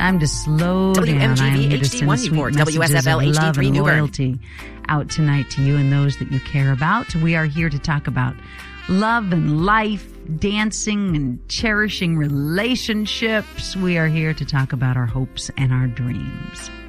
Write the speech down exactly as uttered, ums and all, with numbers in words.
Time to slow W M G down. I am V here to H D send one sweet report. messages W S F L of H D love three and New Bern. loyalty out tonight to you and those that you care about. We are here to talk about love and life, dancing and cherishing relationships. We are here to talk about our hopes and our dreams.